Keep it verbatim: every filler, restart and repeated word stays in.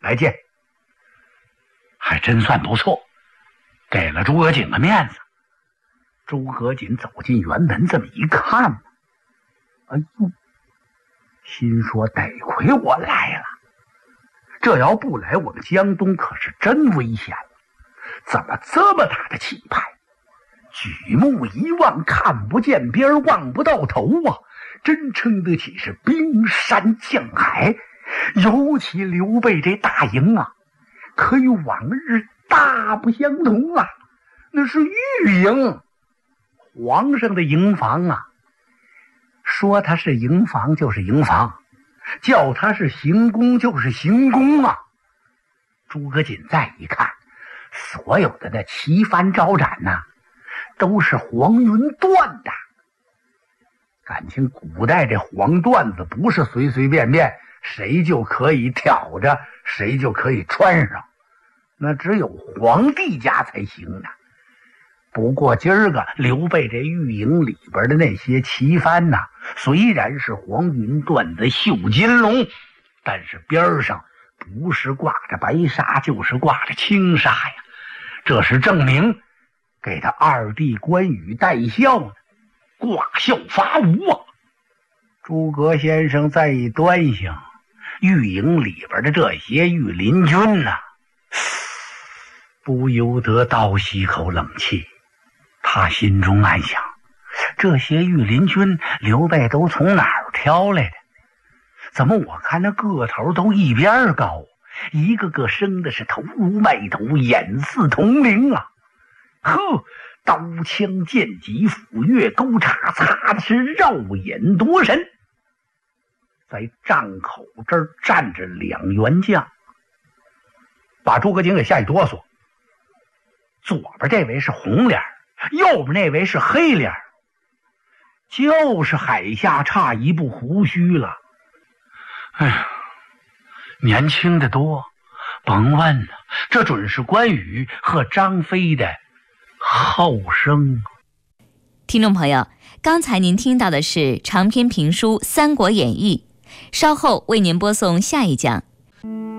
来见。还真算不错，给了诸葛瑾个面子。诸葛瑾走进辕门，这么一看，哎呦，心说得亏我来了，这要不来，我们江东可是真危险了。怎么这么大的气派？举目一望，看不见边，望不到头啊！真称得起是冰山降海。尤其刘备这大营啊，可与往日大不相同啊，那是御营。皇上的营房啊，说他是营房就是营房，叫他是行宫就是行宫啊。诸葛瑾再一看，所有的那旗幡招展呐、啊，都是黄云缎的。感情古代这黄缎子不是随随便便谁就可以挑着，谁就可以穿上，那只有皇帝家才行呢。不过今儿个刘备这御营里边的那些旗幡呐、啊，虽然是黄云缎子绣金龙，但是边上不是挂着白纱就是挂着青纱呀，这是证明给他二弟关羽戴孝呢，挂孝伐吴啊。诸葛先生再一端详御营里边的这些御林军呐、啊，不由得倒吸口冷气。他心中暗想，这些御林军刘备都从哪儿挑来的？怎么我看那个头都一边高，一个个生的是头如麦斗，眼似铜铃啊！呵，刀枪剑戟斧钺钩叉，擦的是肉眼夺神。在帐口这儿站着两员将，把诸葛瑾给吓一哆嗦。左边这位是红脸，右边那位是黑脸，就是海下差一步胡须了。哎呀，年轻的多，甭问了，这准是关羽和张飞的后生。 听众朋友，刚才您听到的是长篇评书《三国演义》，稍后为您播送下一讲。